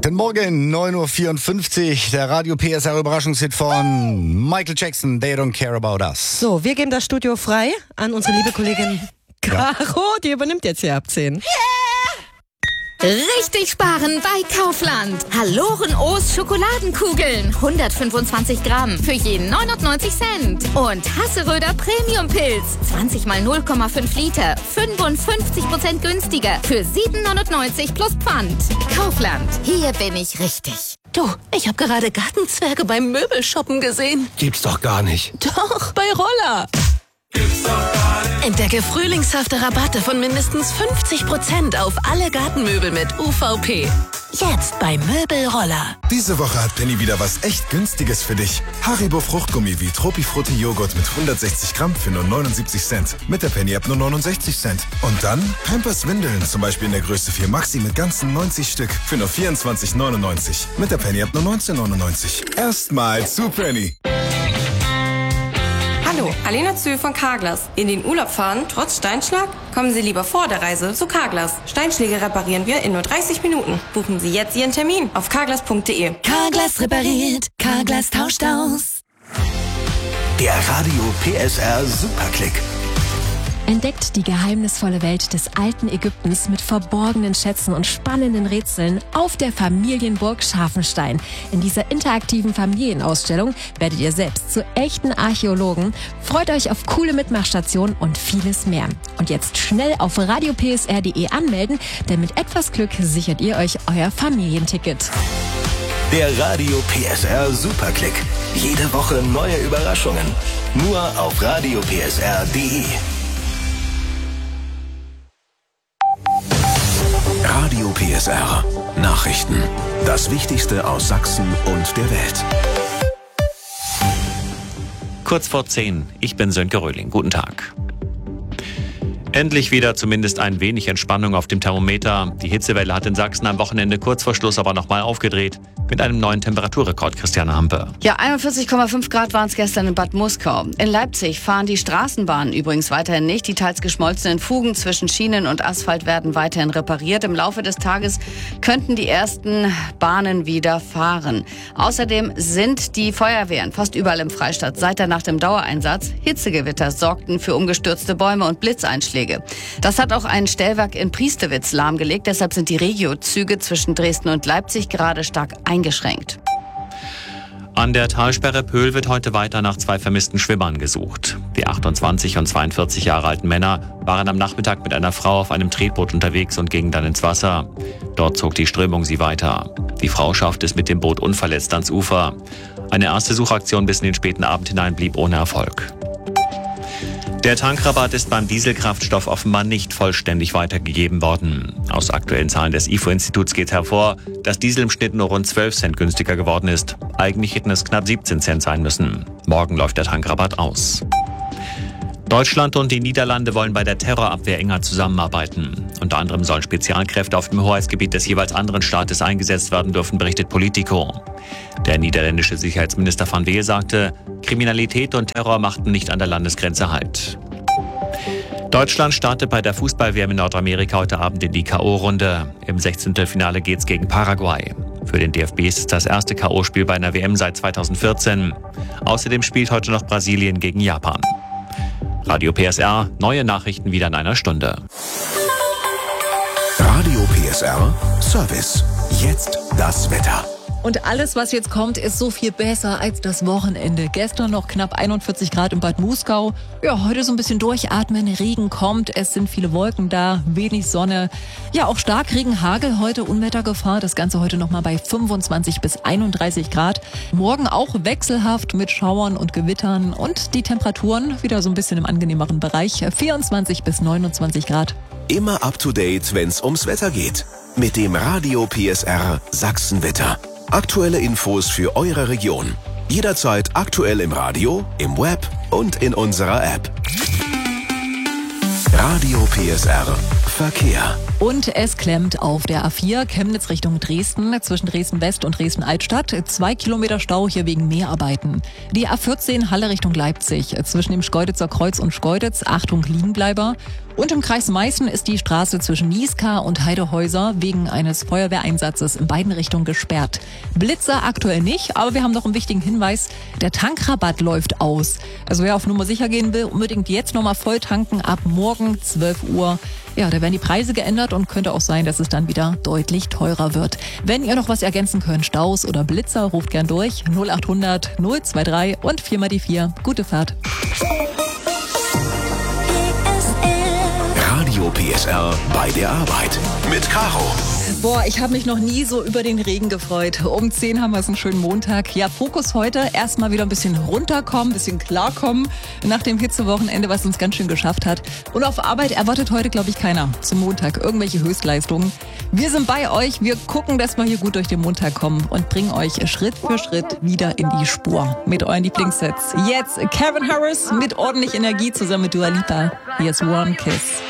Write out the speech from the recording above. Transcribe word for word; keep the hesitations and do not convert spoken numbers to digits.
Guten Morgen, neun Uhr vierundfünfzig, der Radio P S R Überraschungshit von Michael Jackson, They Don't Care About Us. So, wir geben das Studio frei an unsere liebe Kollegin Caro, die übernimmt jetzt hier ab zehn. Richtig sparen bei Kaufland. Haloren O's Schokoladenkugeln. hundertfünfundzwanzig Gramm für jeden neunundneunzig Cent. Und Hasseröder Premium Pilz. zwanzig mal null Komma fünf Liter. fünfundfünfzig Prozent günstiger. Für sieben neunundneunzig plus Pfand. Kaufland. Hier bin ich richtig. Du, ich habe gerade Gartenzwerge beim Möbelshoppen gesehen. Gibt's doch gar nicht. Doch, bei Roller. Gibt's doch gar nicht. Entdecke frühlingshafte Rabatte von mindestens fünfzig Prozent auf alle Gartenmöbel mit U V P. Jetzt bei Möbelroller. Diese Woche hat Penny wieder was echt Günstiges für dich. Haribo Fruchtgummi wie Tropifrutti Joghurt mit hundertsechzig Gramm für nur neunundsiebzig Cent. Mit der Penny-App nur neunundsechzig Cent. Und dann Pampers Windeln, zum Beispiel in der Größe vier Maxi mit ganzen neunzig Stück für nur vierundzwanzig neunundneunzig. Mit der Penny-App nur neunzehn neunundneunzig. Erstmal zu Penny. Hallo, Alena Zö von Carglass. In den Urlaub fahren, trotz Steinschlag? Kommen Sie lieber vor der Reise zu Carglass. Steinschläge reparieren wir in nur dreißig Minuten. Buchen Sie jetzt Ihren Termin auf carglass punkt de. Carglass repariert, Carglass tauscht aus. Der Radio P S R Superklick. Entdeckt die geheimnisvolle Welt des alten Ägyptens mit verborgenen Schätzen und spannenden Rätseln auf der Familienburg Scharfenstein. In dieser interaktiven Familienausstellung werdet ihr selbst zu echten Archäologen. Freut euch auf coole Mitmachstationen und vieles mehr. Und jetzt schnell auf radio p s r punkt de anmelden, denn mit etwas Glück sichert ihr euch euer Familienticket. Der Radio P S R Superklick. Jede Woche neue Überraschungen. Nur auf radio p s r punkt de. Radio P S R. Nachrichten. Das Wichtigste aus Sachsen und der Welt. Kurz vor zehn. Ich bin Sönke Röhling. Guten Tag. Endlich wieder zumindest ein wenig Entspannung auf dem Thermometer. Die Hitzewelle hat in Sachsen am Wochenende kurz vor Schluss aber nochmal aufgedreht. Mit einem neuen Temperaturrekord, Christiane Hampe. Ja, einundvierzig Komma fünf Grad waren es gestern in Bad Muskau. In Leipzig fahren die Straßenbahnen übrigens weiterhin nicht. Die teils geschmolzenen Fugen zwischen Schienen und Asphalt werden weiterhin repariert. Im Laufe des Tages könnten die ersten Bahnen wieder fahren. Außerdem sind die Feuerwehren fast überall im Freistaat seit der Nacht im Dauereinsatz. Hitzegewitter sorgten für umgestürzte Bäume und Blitzeinschläge. Das hat auch ein Stellwerk in Priestewitz lahmgelegt. Deshalb sind die Regiozüge zwischen Dresden und Leipzig gerade stark eingeschränkt. An der Talsperre Pöhl wird heute weiter nach zwei vermissten Schwimmern gesucht. Die achtundzwanzig und zweiundvierzig Jahre alten Männer waren am Nachmittag mit einer Frau auf einem Tretboot unterwegs und gingen dann ins Wasser. Dort zog die Strömung sie weiter. Die Frau schaffte es mit dem Boot unverletzt ans Ufer. Eine erste Suchaktion bis in den späten Abend hinein blieb ohne Erfolg. Der Tankrabatt ist beim Dieselkraftstoff offenbar nicht vollständig weitergegeben worden. Aus aktuellen Zahlen des I F O-Instituts geht hervor, dass Diesel im Schnitt nur rund zwölf Cent günstiger geworden ist. Eigentlich hätten es knapp siebzehn Cent sein müssen. Morgen läuft der Tankrabatt aus. Deutschland und die Niederlande wollen bei der Terrorabwehr enger zusammenarbeiten. Unter anderem sollen Spezialkräfte auf dem Hoheitsgebiet des jeweils anderen Staates eingesetzt werden dürfen, berichtet Politico. Der niederländische Sicherheitsminister Van Weel sagte, Kriminalität und Terror machten nicht an der Landesgrenze Halt. Deutschland startet bei der Fußball-W M in Nordamerika heute Abend in die K O-Runde. Im Sechzehntelfinale geht's gegen Paraguay. Für den D F B ist es das erste K O-Spiel bei einer W M seit zweitausendvierzehn. Außerdem spielt heute noch Brasilien gegen Japan. Radio P S R, neue Nachrichten wieder in einer Stunde. Radio P S R Service. Jetzt das Wetter. Und alles, was jetzt kommt, ist so viel besser als das Wochenende. Gestern noch knapp einundvierzig Grad in Bad Muskau. Ja, heute so ein bisschen durchatmen. Regen kommt. Es sind viele Wolken da, wenig Sonne. Ja, auch Starkregen, Hagel heute, Unwettergefahr. Das Ganze heute nochmal bei fünfundzwanzig bis einunddreißig Grad. Morgen auch wechselhaft mit Schauern und Gewittern. Und die Temperaturen wieder so ein bisschen im angenehmeren Bereich. vierundzwanzig bis neunundzwanzig Grad. Immer up to date, wenn's ums Wetter geht. Mit dem Radio P S R Sachsenwetter. Aktuelle Infos für eure Region. Jederzeit aktuell im Radio, im Web und in unserer App. Radio P S R Verkehr. Und es klemmt auf der A vier Chemnitz Richtung Dresden, zwischen Dresden West und Dresden Altstadt. Zwei Kilometer Stau hier wegen Mehrarbeiten. Die A vierzehn Halle Richtung Leipzig, zwischen dem Schkeuditzer Kreuz und Schkeuditz. Achtung, Liegenbleiber. Und im Kreis Meißen ist die Straße zwischen Nieskar und Heidehäuser wegen eines Feuerwehreinsatzes in beiden Richtungen gesperrt. Blitzer aktuell nicht, aber wir haben noch einen wichtigen Hinweis. Der Tankrabatt läuft aus. Also wer auf Nummer sicher gehen will, unbedingt jetzt nochmal voll tanken ab morgen zwölf Uhr. Ja, da werden die Preise geändert und könnte auch sein, dass es dann wieder deutlich teurer wird. Wenn ihr noch was ergänzen könnt, Staus oder Blitzer, ruft gern durch. null acht hundert null zwei drei und vier mal die vier. Gute Fahrt. Radio P S R bei der Arbeit mit Caro. Boah, ich habe mich noch nie so über den Regen gefreut. Um zehn haben wir es einen schönen Montag. Ja, Fokus heute. Erstmal wieder ein bisschen runterkommen, ein bisschen klarkommen nach dem Hitzewochenende, was uns ganz schön geschafft hat. Und auf Arbeit erwartet heute, glaube ich, keiner zum Montag irgendwelche Höchstleistungen. Wir sind bei euch. Wir gucken, dass wir hier gut durch den Montag kommen und bringen euch Schritt für Schritt wieder in die Spur mit euren Lieblingssets. Jetzt Calvin Harris mit ordentlich Energie zusammen mit Dua Lipa. Hier ist One Kiss.